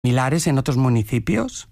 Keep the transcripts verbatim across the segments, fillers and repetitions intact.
similares en otros municipios?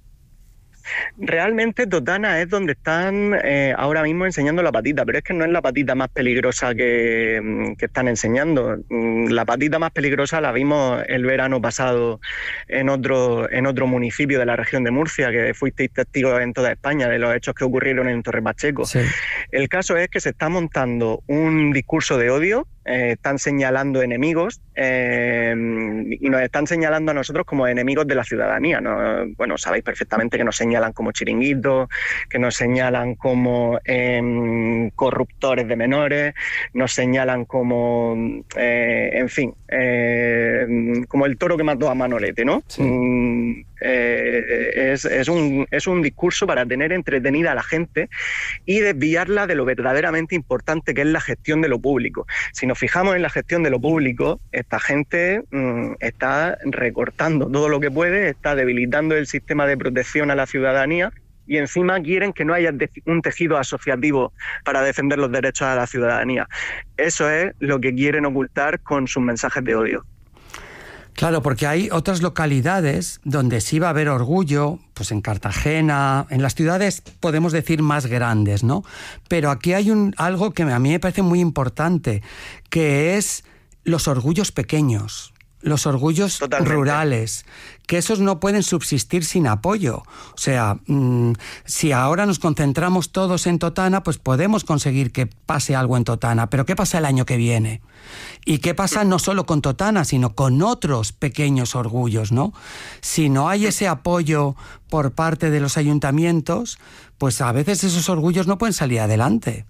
Realmente Totana es donde están eh, ahora mismo enseñando la patita, pero es que no es la patita más peligrosa que, que están enseñando. La patita más peligrosa la vimos el verano pasado en otro, en otro municipio de la región de Murcia, que fuisteis testigos en toda España de los hechos que ocurrieron en Torre Pacheco. Sí. El caso es que se está montando un discurso de odio, eh, están señalando enemigos eh, y nos están señalando a nosotros como enemigos de la ciudadanía, ¿no? Bueno, sabéis perfectamente que nos señalan como chiringuitos, que nos señalan como eh, corruptores de menores, nos señalan como, eh, en fin, eh, como el toro que mató a Manolete, ¿no? Sí. Mm, eh, es, es, un, es un discurso para tener entretenida a la gente y desviarla de lo verdaderamente importante, que es la gestión de lo público. Si nos fijamos en la gestión de lo público, esta gente mmm, está recortando todo lo que puede, está debilitando el sistema de protección a la ciudadanía y encima quieren que no haya un tejido asociativo para defender los derechos de la ciudadanía. Eso es lo que quieren ocultar con sus mensajes de odio. Claro, porque hay otras localidades donde sí va a haber orgullo, pues en Cartagena, en las ciudades podemos decir más grandes, ¿no? Pero aquí hay un, algo que a mí me parece muy importante, que es los orgullos pequeños, los orgullos Totalmente. rurales, que esos no pueden subsistir sin apoyo. O sea, mmm, si ahora nos concentramos todos en Totana, pues podemos conseguir que pase algo en Totana, pero ¿qué pasa el año que viene? ¿Y qué pasa no solo con Totana, sino con otros pequeños orgullos, ¿no? Si no hay ese apoyo por parte de los ayuntamientos, pues a veces esos orgullos no pueden salir adelante.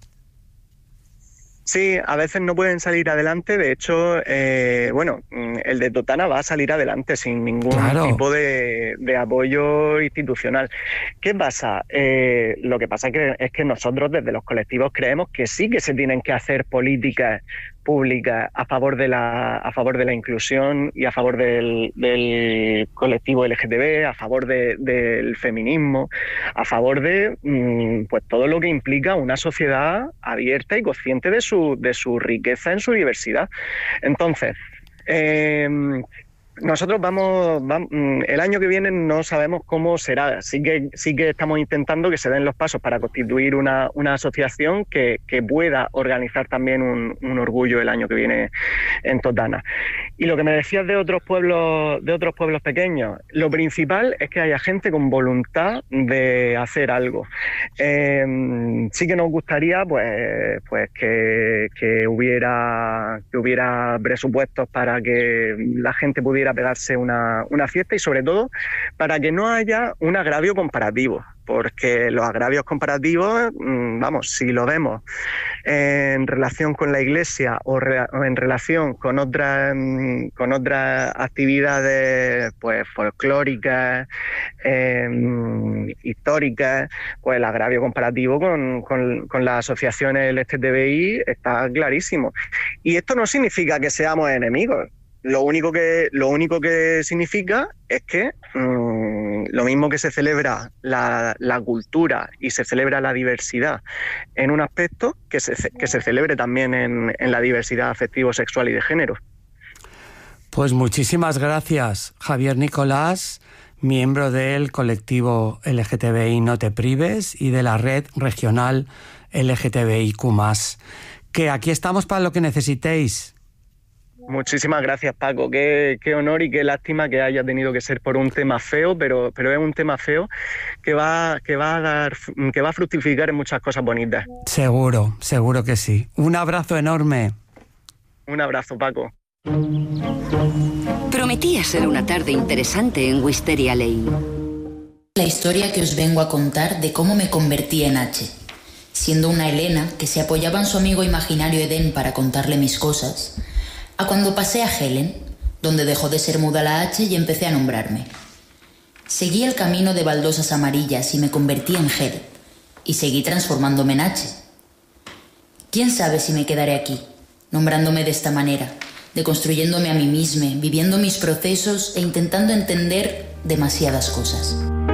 Sí, a veces no pueden salir adelante. De hecho, eh, bueno, el de Totana va a salir adelante sin ningún claro. tipo de, de apoyo institucional. ¿Qué pasa? Eh, lo que pasa es que, es que nosotros desde los colectivos creemos que sí que se tienen que hacer políticas públicas a favor de la a favor de la inclusión y a favor del, del colectivo L G T B, a favor de, del feminismo, a favor de mmm, pues todo lo que implica una sociedad abierta y consciente de su de su riqueza en su diversidad. Entonces, eh, nosotros vamos, vamos, el año que viene no sabemos cómo será. Sí que, sí que estamos intentando que se den los pasos para constituir una, una asociación que, que pueda organizar también un, un orgullo el año que viene en Totana. Y lo que me decías de otros pueblos, de otros pueblos pequeños, lo principal es que haya gente con voluntad de hacer algo. Eh, sí que nos gustaría pues, pues que, que hubiera, que hubiera presupuestos para que la gente pudiera pegarse una, una fiesta y sobre todo para que no haya un agravio comparativo, porque los agravios comparativos, vamos, si lo vemos en relación con la Iglesia o, re, o en relación con otras con otras actividades pues folclóricas, eh, históricas, pues el agravio comparativo con, con, con las asociaciones L G T B I está clarísimo. Y esto no significa que seamos enemigos. Lo único que lo único que significa es que mmm, lo mismo que se celebra la, la cultura y se celebra la diversidad en un aspecto, que se, que se celebre también en, en la diversidad afectivo, sexual y de género. Pues muchísimas gracias, Javier Nicolás, miembro del colectivo L G T B I No Te Prives y de la red regional L G T B I Q más. Que aquí estamos para lo que necesitéis. Muchísimas gracias, Paco. Qué, qué honor y qué lástima que haya tenido que ser por un tema feo, pero, pero es un tema feo que va, que va a dar, que va a fructificar en muchas cosas bonitas. Seguro, seguro que sí. Un abrazo enorme. Un abrazo, Paco. Prometía ser una tarde interesante en Wisteria Lane. La historia que os vengo a contar de cómo me convertí en H. Siendo una Elena que se apoyaba en su amigo imaginario Edén para contarle mis cosas, a cuando pasé a Helen, donde dejó de ser muda la H y empecé a nombrarme. Seguí el camino de baldosas amarillas y me convertí en Hel, y seguí transformándome en H. ¿Quién sabe si me quedaré aquí, nombrándome de esta manera, deconstruyéndome a mí misma, viviendo mis procesos e intentando entender demasiadas cosas?